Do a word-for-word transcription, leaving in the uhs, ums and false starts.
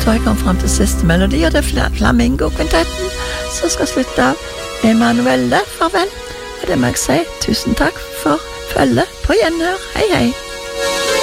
tror jeg kom frem til siste melodi, og det er Fla- Flamingo-kvintetten, som skal slutte av Emanuelle, farvel. Og det må jeg si, tusen takk for følge på gjenhør. Hei, hei.